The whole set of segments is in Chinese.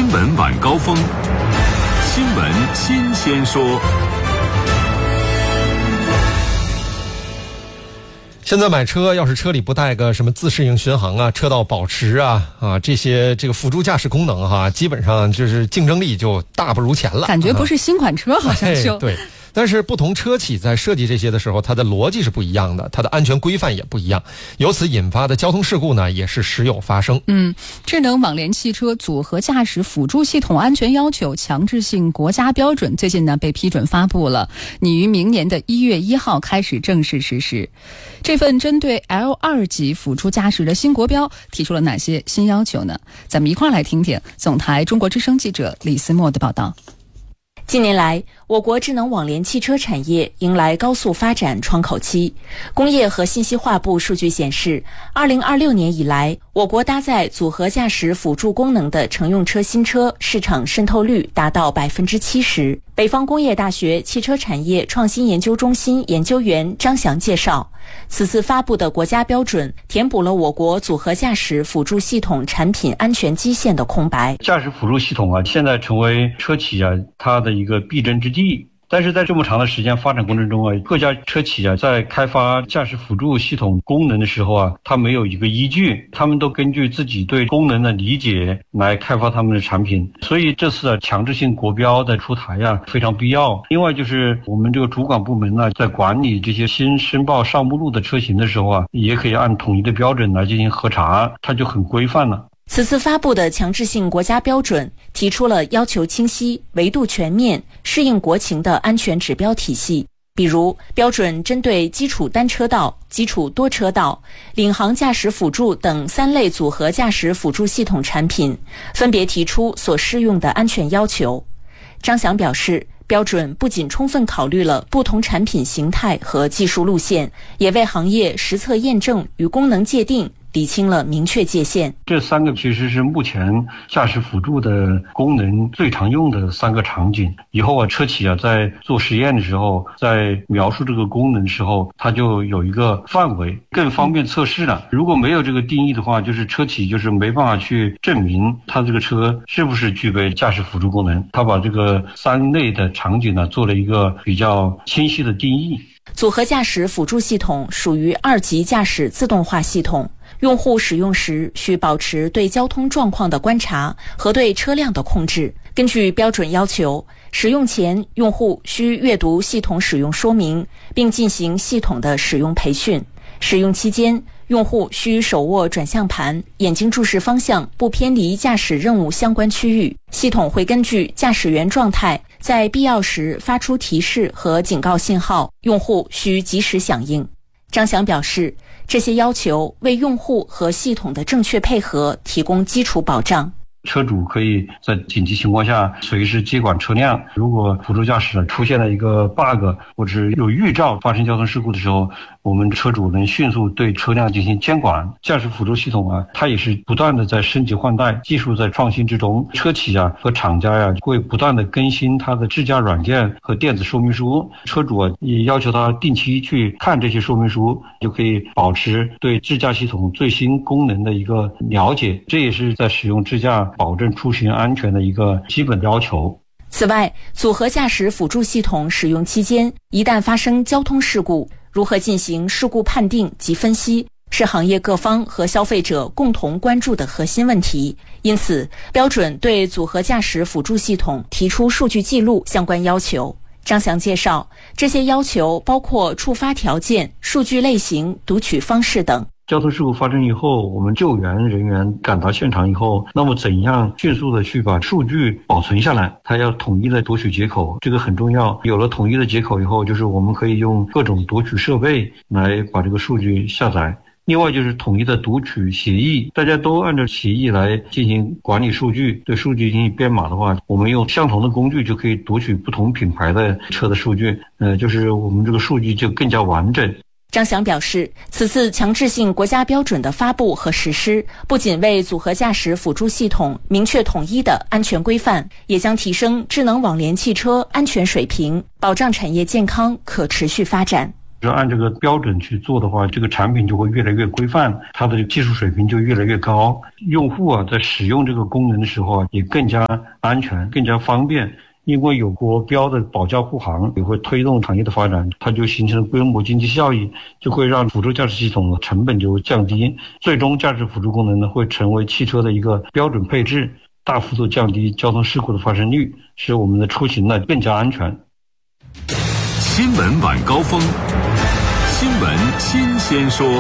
新闻晚高峰，新闻新鲜说。 现在买车，要是车里不带个什么自适应巡航啊、车道保持啊这些这个辅助驾驶功能哈，基本上就是竞争力就大不如前了。 感觉不是新款车，好像就对。但是不同车企在设计这些的时候，它的逻辑是不一样的，它的安全规范也不一样，由此引发的交通事故呢，也是时有发生。 智能网联汽车组合驾驶辅助系统安全要求强制性国家标准最近呢被批准发布了，拟于明年的1月1号开始正式实施。这份针对 L2 级辅助驾驶的新国标提出了哪些新要求呢？咱们一块来听听总台中国之声记者李思墨的报道。 近年来，我国智能网联汽车产业迎来高速发展窗口期。工业和信息化部数据显示，2026年以来，我国搭载组合驾驶辅助功能的乘用车新车市场渗透率达到70%。北方工业大学汽车产业创新研究中心研究员张翔介绍，此次发布的国家标准填补了我国组合驾驶辅助系统产品安全基线的空白。 驾驶辅助系统现在成为车企它的一个必争之地。但是在这么长的时间发展过程中各家车企在开发驾驶辅助系统功能的时候它没有一个依据，他们都根据自己对功能的理解来开发他们的产品。所以这次强制性国标的出台非常必要。另外就是我们这个主管部门在管理这些新申报上目录的车型的时候也可以按统一的标准来进行核查，它就很规范了。 此次发布的强制性国家标准提出了要求清晰、维度全面、适应国情的安全指标体系，比如标准针对基础单车道、基础多车道、领航驾驶辅助等3类组合驾驶辅助系统产品，分别提出所适用的安全要求。张翔表示，标准不仅充分考虑了不同产品形态和技术路线，也为行业实测验证与功能界定理清了明确界限。 这3个其实是目前驾驶辅助的功能最常用的3个场景。以后车企在做实验的时候，在描述这个功能的时候，它就有一个范围，更方便测试了。如果没有这个定义的话，就是车企就是没办法去证明它这个车是不是具备驾驶辅助功能。它把这个3类的场景做了一个比较清晰的定义。 组合驾驶辅助系统属于2级驾驶自动化系统，用户使用时需保持对交通状况的观察和对车辆的控制。根据标准要求，使用前用户需阅读系统使用说明，并进行系统的使用培训。使用期间，用户需手握转向盘，眼睛注视方向，不偏离驾驶任务相关区域。系统会根据驾驶员状态，在必要时发出提示和警告信号，用户需及时响应。张翔表示，这些要求为用户和系统的正确配合提供基础保障。 车主可以在紧急情况下随时接管车辆，如果辅助驾驶出现了一个 bug 或者是有预兆发生交通事故的时候，我们车主能迅速对车辆进行监管。驾驶辅助系统它也是不断的在升级换代，技术在创新之中。车企和厂家会不断的更新它的智驾软件和电子说明书，车主也要求他定期去看这些说明书，就可以保持对智驾系统最新功能的一个了解，这也是在使用智驾保证出行安全的一个基本要求。 此外，组合驾驶辅助系统使用期间，一旦发生交通事故，如何进行事故判定及分析，是行业各方和消费者共同关注的核心问题。因此，标准对组合驾驶辅助系统提出数据记录相关要求。张翔介绍，这些要求包括触发条件、数据类型、读取方式等。 交通事故发生以后，我们救援人员赶到现场以后，那么怎样迅速的去把数据保存下来，它要统一的读取接口，这个很重要。有了统一的接口以后，就是我们可以用各种读取设备来把这个数据下载。另外就是统一的读取协议，大家都按照协议来进行管理数据，对数据进行编码的话，我们用相同的工具就可以读取不同品牌的车的数据，就是我们这个数据就更加完整。 张翔表示，此次强制性国家标准的发布和实施，不仅为组合驾驶辅助系统明确统一的安全规范，也将提升智能网联汽车安全水平，保障产业健康可持续发展。 就按这个标准去做的话，这个产品就会越来越规范，它的技术水平就越来越高。用户在使用这个功能的时候也更加安全、更加方便。因为有国标的保驾护航，也会推动行业的发展，它就形成了规模经济效益，就会让辅助驾驶系统的成本就降低，最终驾驶辅助功能呢会成为汽车的一个标准配置，大幅度降低交通事故的发生率，使我们的出行呢更加安全。 新闻晚高峰，新闻新鲜说。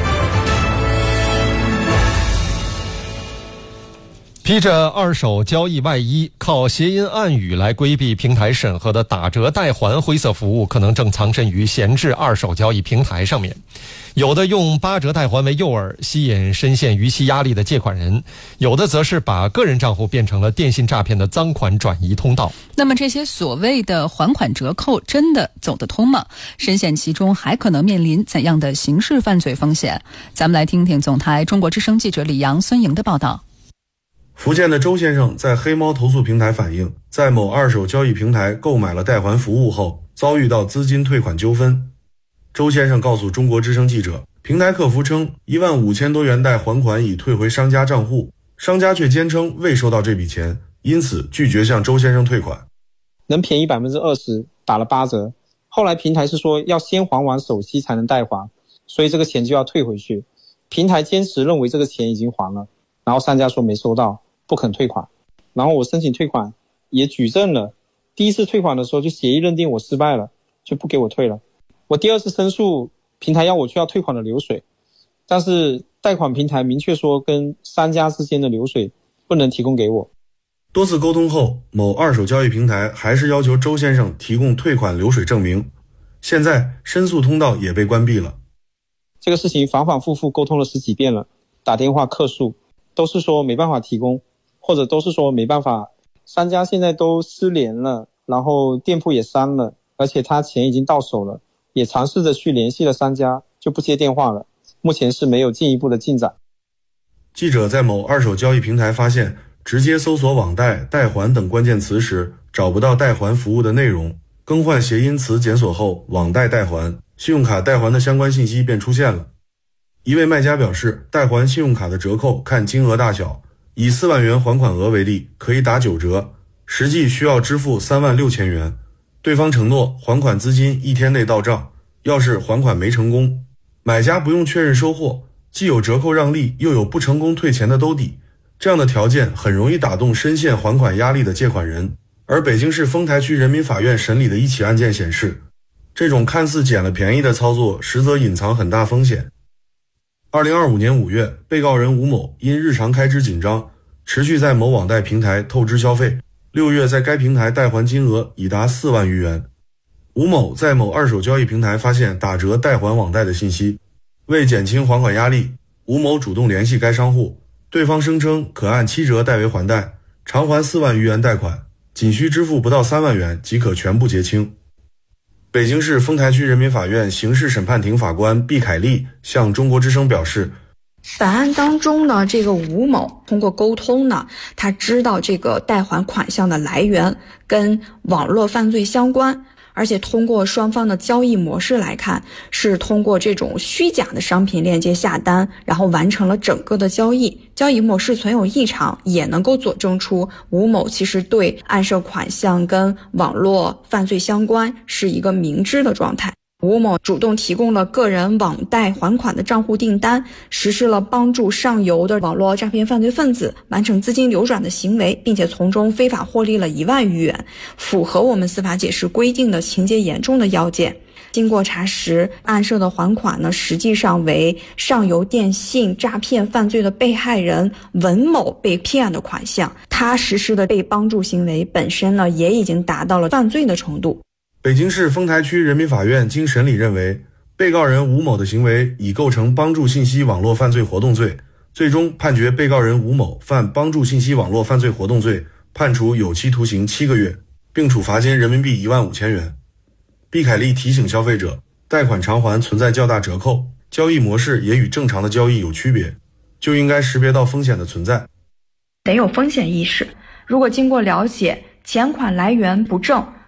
披着二手交易外衣，靠谐音暗语来规避平台审核的打折代还灰色服务，可能正藏身于闲置二手交易平台上面。有的用8折代还为诱饵，吸引深陷逾期压力的借款人；有的则是把个人账户变成了电信诈骗的赃款转移通道。 那么这些所谓的还款折扣真的走得通吗？深陷其中还可能面临怎样的刑事犯罪风险？咱们来听听总台中国之声记者李阳、孙莹的报道。 福建的周先生在黑猫投诉平台反映，在某二手交易平台购买了代还服务后，遭遇到资金退款纠纷。周先生告诉中国之声记者，平台客服称15000多元贷还款已退回商家账户，商家却坚称未收到这笔钱，因此拒绝向周先生退款。 能便宜 20%， 打了8折。后来平台是说要先还完首期才能代还，所以这个钱就要退回去。平台坚持认为这个钱已经还了，然后商家说没收到，不肯退款。然后我申请退款也举证了，第一次退款的时候就协议认定我失败了，就不给我退了。我第二次申诉，平台要我去要退款的流水，但是贷款平台明确说跟商家之间的流水不能提供给我。 多次沟通后，某二手交易平台还是要求周先生提供退款流水证明，现在申诉通道也被关闭了。 这个事情反反复复沟通了10几遍了，打电话客诉都是说没办法提供，或者都是说没办法，商家现在都失联了，然后店铺也删了，而且他钱已经到手了，也尝试着去联系了商家，就不接电话了，目前是没有进一步的进展。 记者在某二手交易平台发现，直接搜索网贷、贷还等关键词时，找不到贷还服务的内容，更换谐音词检索后，网贷代还、信用卡代还的相关信息便出现了。一位卖家表示，代还信用卡的折扣看金额大小，以4万元还款额为例，可以打9折，实际需要支付36000元。对方承诺还款资金1天内到账，要是还款没成功，买家不用确认收货，既有折扣让利，又有不成功退钱的兜底，这样的条件很容易打动深陷还款压力的借款人。而北京市丰台区人民法院审理的一起案件显示，这种看似捡了便宜的操作，实则隐藏很大风险。2025年5月，被告人吴某因日常开支紧张，持续在某网贷平台透支消费，6月在该平台贷还金额已达4万余元。吴某在某二手交易平台发现打折代还网贷的信息，为减轻还款压力，吴某主动联系该商户，对方声称可按7折代为还贷，偿还4万余元贷款，仅需支付不到3万元即可全部结清。北京市丰台区人民法院刑事审判庭法官毕凯丽向中国之声表示， 本案当中呢，这个吴某通过沟通呢，他知道这个贷还款项的来源跟网络犯罪相关，而且通过双方的交易模式来看，是通过这种虚假的商品链接下单，然后完成了整个的交易。交易模式存有异常，也能够佐证出吴某其实对暗设款项跟网络犯罪相关是一个明知的状态。吴某主动提供了个人网贷还款的账户订单，实施了帮助上游的网络诈骗犯罪分子完成资金流转的行为，并且从中非法获利了1万余元，符合我们司法解释规定的情节严重的要件。经过查实，暗设的还款呢，实际上为上游电信诈骗犯罪的被害人文某被骗的款项，他实施的被帮助行为本身呢，也已经达到了犯罪的程度。 北京市丰台区人民法院经审理认为，被告人吴某的行为已构成帮助信息网络犯罪活动罪，最终判决被告人吴某犯帮助信息网络犯罪活动罪，判处有期徒刑7个月，并处罚金人民币15000元。毕凯丽提醒消费者，贷款偿还存在较大折扣，交易模式也与正常的交易有区别，就应该识别到风险的存在。 得有风险意识，如果经过了解钱款来源不正，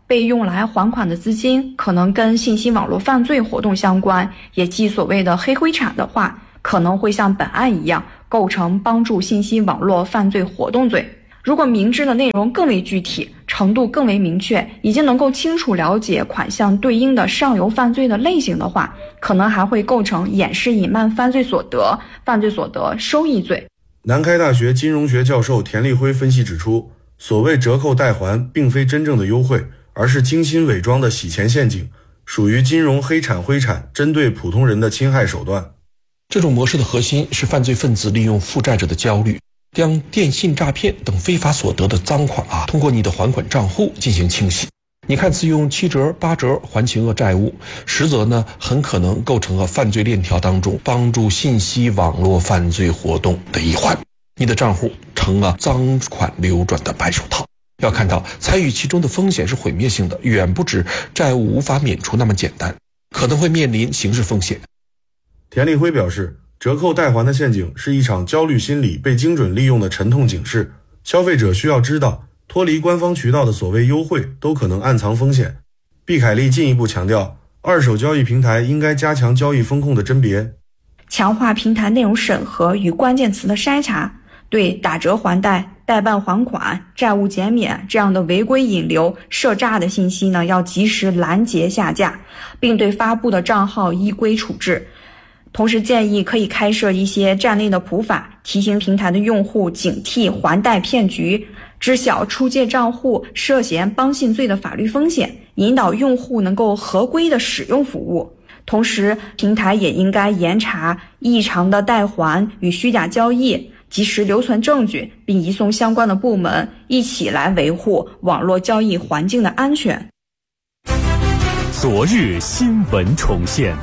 被用来还款的资金可能跟信息网络犯罪活动相关，也即所谓的黑灰产的话，可能会像本案一样构成帮助信息网络犯罪活动罪。如果明知的内容更为具体，程度更为明确，已经能够清楚了解款项对应的上游犯罪的类型的话，可能还会构成掩饰隐瞒犯罪所得收益罪。 南开大学金融学教授田立辉分析指出，所谓折扣代还并非真正的优惠，而是精心伪装的洗钱陷阱，属于金融黑产灰产针对普通人的侵害手段。 这种模式的核心是犯罪分子利用负债者的焦虑，将电信诈骗等非法所得的赃款通过你的还款账户进行清洗。你看似用7折8折还清了债务，实则呢很可能构成了犯罪链条当中帮助信息网络犯罪活动的一环，你的账户成了赃款流转的白手套。要看到参与其中的风险是毁灭性的，远不止债务无法免除那么简单，可能会面临刑事风险。 田立辉表示，折扣代还的陷阱是一场焦虑心理被精准利用的沉痛警示，消费者需要知道，脱离官方渠道的所谓优惠都可能暗藏风险。毕凯利进一步强调，二手交易平台应该加强交易风控的甄别， 强化平台内容审核与关键词的筛查，对打折还贷、代办还款、债务减免这样的违规引流、涉诈的信息呢，要及时拦截下架，并对发布的账号依规处置。同时建议可以开设一些站内的普法，提醒平台的用户警惕还贷骗局，知晓出借账户涉嫌帮信罪的法律风险，引导用户能够合规的使用服务。同时，平台也应该严查异常的代还与虚假交易，及时留存证据，并移送相关的部门，一起来维护网络交易环境的安全。 昨日新闻重现，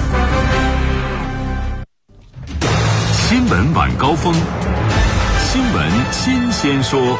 新闻晚高峰，新闻新鲜说。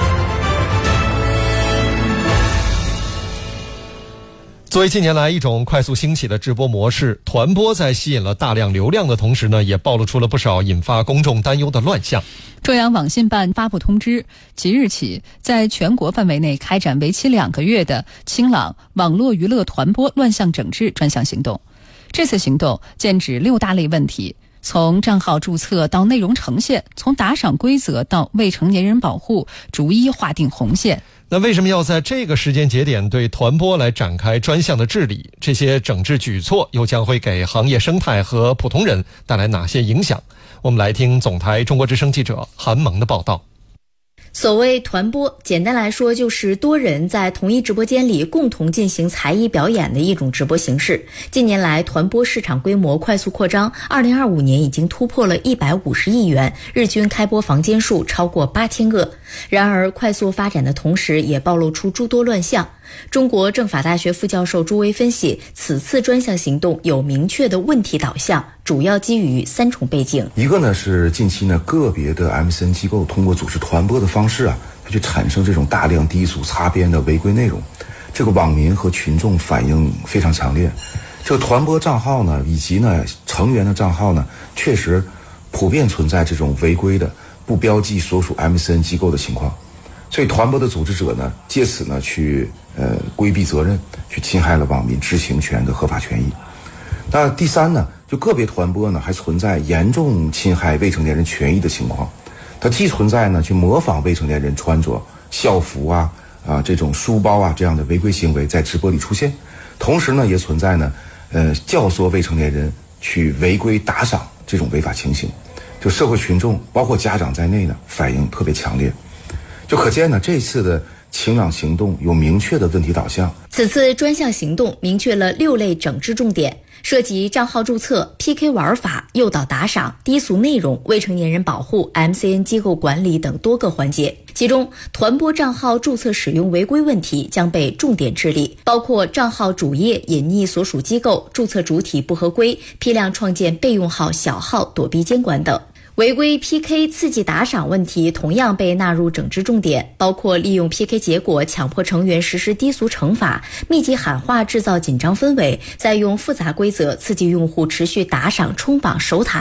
作为近年来一种快速兴起的直播模式，团播在吸引了大量流量的同时呢，也暴露出了不少引发公众担忧的乱象。 中央网信办发布通知，即日起在全国范围内开展为期2个月的清朗网络娱乐团播乱象整治专项行动。这次行动剑指6大类问题，从账号注册到内容呈现，从打赏规则到未成年人保护，逐一划定红线。 那为什么要在这个时间节点对团播来展开专项的治理？这些整治举措又将会给行业生态和普通人带来哪些影响？我们来听总台中国之声记者韩萌的报道。 所谓团播，简单来说就是多人在同一直播间里共同进行才艺表演的一种直播形式。近年来，团播市场规模快速扩张，2025年已经突破了150亿元，日均开播房间数超过8000个。然而，快速发展的同时，也暴露出诸多乱象。中国政法大学副教授朱威分析，此次专项行动有明确的问题导向，主要基于3重背景。 一个呢是近期呢个别的 MCN 机构通过组织团播的方式它去产生这种大量低俗擦边的违规内容，这个网民和群众反应非常强烈。这个团播账号呢以及呢成员的账号呢，确实普遍存在这种违规的不标记所属 MCN 机构的情况。所以团播的组织者呢，借此呢去规避责任，去侵害了网民知情权的合法权益。那第三呢，就个别团播呢还存在严重侵害未成年人权益的情况。它既存在呢去模仿未成年人穿着校服这种书包这样的违规行为在直播里出现，同时呢也存在呢教唆未成年人去违规打赏这种违法情形。就社会群众包括家长在内呢反应特别强烈。就可见呢，这次的清朗行动有明确的问题导向。 此次专项行动明确了6类整治重点，涉及账号注册、PK 玩法、诱导打赏、低俗内容、未成年人保护、MCN 机构管理等多个环节。其中，团播账号注册使用违规问题将被重点治理，包括账号主页隐匿所属机构、注册主体不合规、批量创建备用号、小号躲避监管等。违规 PK 刺激打赏问题同样被纳入整治重点，包括利用 PK 结果强迫成员实施低俗惩罚、密集喊话制造紧张氛围，再用复杂规则刺激用户持续打赏冲榜守塔等。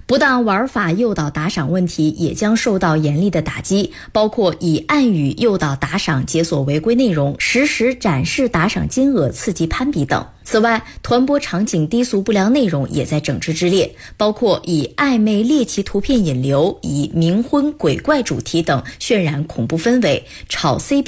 不当玩法诱导打赏问题也将受到严厉的打击，包括以暗语诱导打赏解锁违规内容、实时展示打赏金额刺激攀比等。此外，团播场景低俗不良内容也在整治之列，包括以暧昧猎奇图片引流、以冥婚鬼怪主题等渲染恐怖氛围、炒CP